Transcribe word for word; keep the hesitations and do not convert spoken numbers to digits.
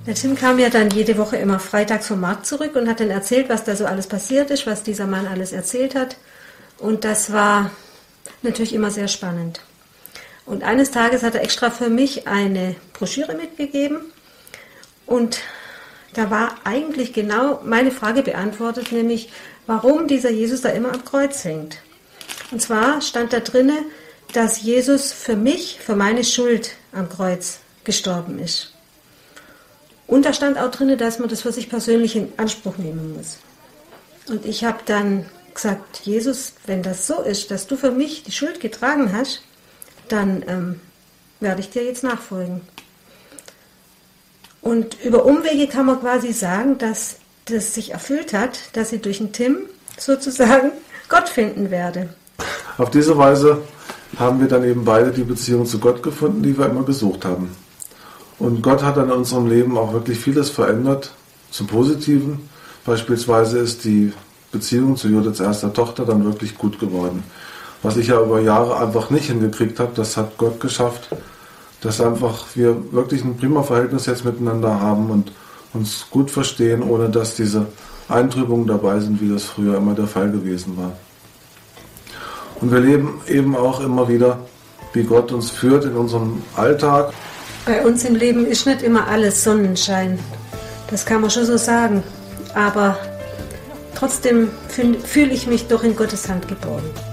Der Tim kam ja dann jede Woche immer freitags vom Markt zurück und hat dann erzählt, was da so alles passiert ist, was dieser Mann alles erzählt hat. Und das war natürlich immer sehr spannend. Und eines Tages hat er extra für mich eine Broschüre mitgegeben und da war eigentlich genau meine Frage beantwortet, nämlich warum dieser Jesus da immer am Kreuz hängt. Und zwar stand da drinne, dass Jesus für mich, für meine Schuld am Kreuz gestorben ist. Und da stand auch drinne, dass man das für sich persönlich in Anspruch nehmen muss. Und ich habe dann gesagt, Jesus, wenn das so ist, dass du für mich die Schuld getragen hast, dann ähm, werde ich dir jetzt nachfolgen. Und über Umwege kann man quasi sagen, dass das sich erfüllt hat, dass ich durch den Tim sozusagen Gott finden werde. Auf diese Weise haben wir dann eben beide die Beziehung zu Gott gefunden, die wir immer gesucht haben. Und Gott hat dann in unserem Leben auch wirklich vieles verändert, zum Positiven. Beispielsweise ist die Beziehung zu Judiths erster Tochter dann wirklich gut geworden. Was ich ja über Jahre einfach nicht hingekriegt habe, das hat Gott geschafft, dass einfach wir wirklich ein prima Verhältnis jetzt miteinander haben und uns gut verstehen, ohne dass diese Eintrübungen dabei sind, wie das früher immer der Fall gewesen war. Und wir leben eben auch immer wieder, wie Gott uns führt in unserem Alltag. Bei uns im Leben ist nicht immer alles Sonnenschein, das kann man schon so sagen, aber trotzdem fühle fühl ich mich doch in Gottes Hand geborgen.